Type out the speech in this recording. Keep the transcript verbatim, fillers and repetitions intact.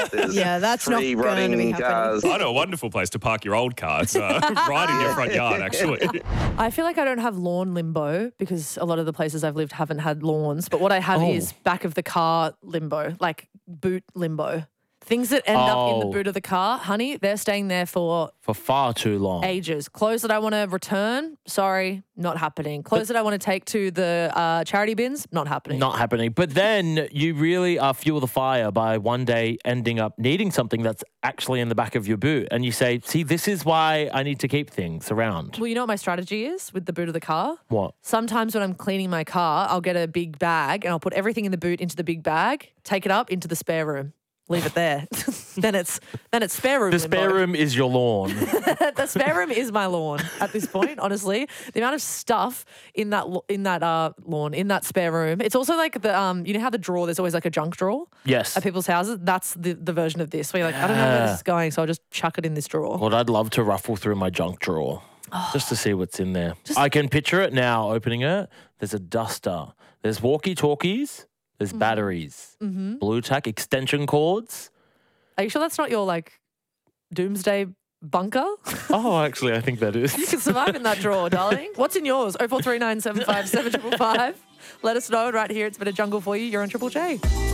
There's Yeah, that's not three going to be running happening. cars. I know a wonderful place to park your old car. It's uh, right in your front yard, actually. I feel like I don't have lawn limbo because a lot of the places I've lived haven't had lawns. But what I have Oh. is back of the car limbo, like boot limbo. Things that end up in the Oh. boot of the car, honey, they're staying there for For far too long. ages. Clothes that I want to return, sorry, not happening. Clothes that I want to take to the uh, charity bins, not happening. Not happening. But then you really uh, fuel the fire by one day ending up needing something that's actually in the back of your boot. And you say, see, this is why I need to keep things around. Well, you know what my strategy is with the boot of the car? What? Sometimes when I'm cleaning my car, I'll get a big bag and I'll put everything in the boot into the big bag, take it up into the spare room. Leave it there. then it's then it's spare room. The limbo. spare room is your lawn. The spare room is my lawn at this point. Honestly, the amount of stuff in that lo- in that uh, lawn in that spare room. It's also like the um, you know how the drawer. There's always like a junk drawer Yes. at people's houses. That's the, the version of this. Where you're like, I don't know where this is going, so I'll just chuck it in this drawer. Well, I'd love to ruffle through my junk drawer just to see what's in there. I can picture it now, opening it. There's a duster. There's walkie-talkies. There's batteries. Mm-hmm. Blue tack extension cords. Are you sure that's not your like doomsday bunker? Oh, actually, I think that is. You can survive in that drawer, darling. What's in yours? oh four three nine seven five seven five five. Let us know right here. It's been a jungle for you. You're on Triple J.